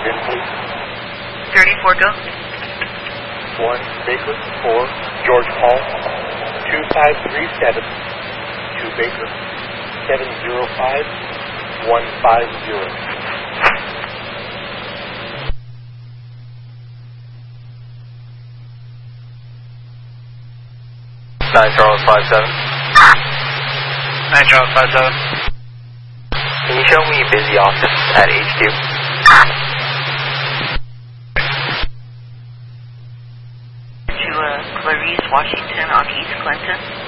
in, please. 34, go. 1 Baker for George Paul, 2537, 2 Baker, 705 150. Charles 57. 9 Charles 57. Can you show me busy office at HQ? To Clarice, Washington on East Clinton.